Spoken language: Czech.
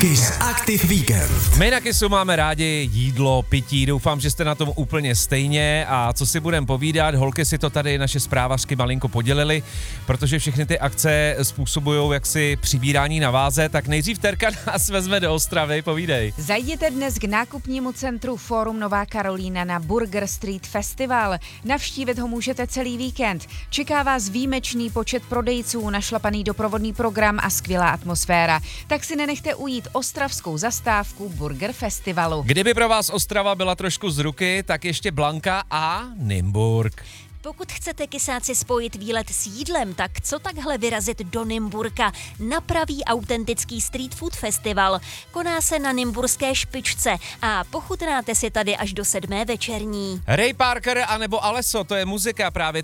Kiss Active Weekend. My na Kissu máme rádi jídlo, pití, doufám, že jste na tom úplně stejně a co si budeme povídat, holky si to tady naše zprávařky malinko podělili, protože všechny ty akce způsobují jaksi přibírání na váze, tak nejdřív Terka nás vezme do Ostravy, povídej. Zajděte dnes k nákupnímu centru Fórum Nová Karolína na Burger Street Festival. Navštívit ho můžete celý víkend. Čeká vás výjimečný počet prodejců, našlapaný doprovodný program a skvělá atmosféra. Tak si nenechte ujít ostravskou zastávku Burger Festivalu. Kdyby pro vás Ostrava byla trošku z ruky, tak ještě Blanka a Nymburk. Pokud chcete kysáci spojit výlet s jídlem, tak co takhle vyrazit do Nymburka na pravý autentický street food festival. Koná se na nymburské špičce a pochutnáte si tady až do 7. večerní. Ray Parker anebo Alesso, to je muzika právě